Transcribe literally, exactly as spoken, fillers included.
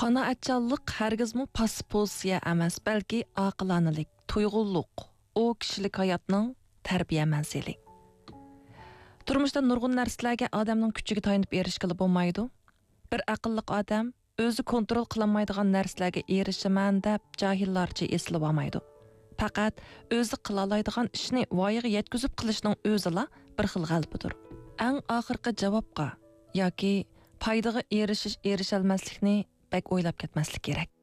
Qanoatchanlik hargizmi passiv emas, balki aqlonalik, tuyg'unlik, u kishilik hayotning tarbiya manzili. Turmushda nurg'un narsalarga odamning kuchiga tayanib erishgili bo'lmaydi. Bir aqlli odam o'zi kontrol qilolmaydigan narsalarga erishaman deb jahillarcha eslab olmaydi. Faqat o'zi qila oladigan ishni voyaga yetkazib qilishning o'zila bir xil g'albidir. Eng oxirgi javobga yoki foydaga erishish erishalmaslikni bak o'ylab ketmaslik kerak.